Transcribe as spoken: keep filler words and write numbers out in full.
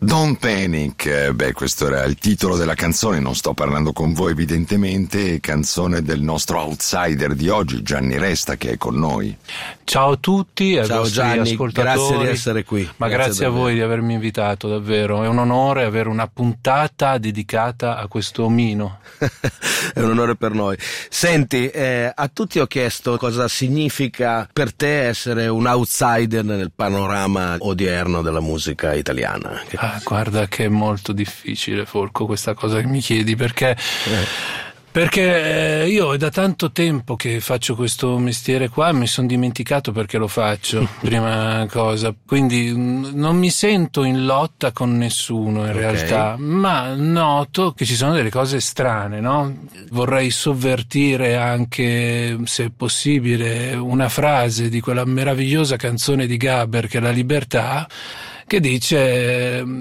Don't Panic, beh, questo era il titolo della canzone, non sto parlando con voi evidentemente, canzone del nostro outsider di oggi, Gianni Resta, che è con noi. Ciao a tutti, ai Ciao Gianni, ascoltatori. grazie di essere qui. Ma grazie, grazie a voi di avermi invitato, davvero, è un onore avere una puntata dedicata a questo omino. È un onore per noi. Senti, eh, a tutti ho chiesto cosa significa per te essere un outsider nel panorama odierno della musica italiana. Ah, guarda che è molto difficile, Folco, questa cosa che mi chiedi, perché eh. perché io è da tanto tempo che faccio questo mestiere qua, mi sono dimenticato perché lo faccio, prima cosa, quindi non mi sento in lotta con nessuno in okay. realtà, ma noto che ci sono delle cose strane, no? Vorrei sovvertire anche, se possibile, una frase di quella meravigliosa canzone di Gaber che è La libertà, che dice